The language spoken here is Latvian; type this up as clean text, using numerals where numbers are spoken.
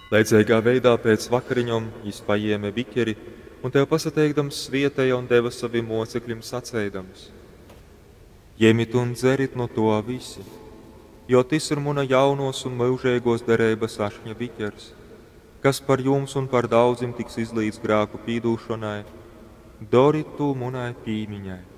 Laicīgā veidā pēc vakariņom jis pajieme biķeri, un tev pasateikdams svietēja un deva saviem mocekļiem sacēdams: Ņemit un dzerit no to visi, jo tas ir muna jaunos un mūžīgos derības ašņa biķers, kas par jums un par daudziem tiks izlīdz grēku pīdūšanai, doriet to munai pīmiņai.